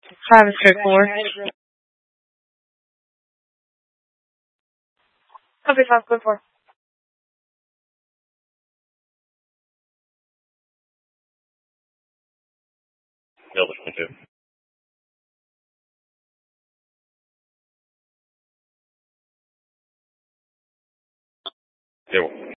5 is code 4. Copy 5, code 4. Delta 22. Zero.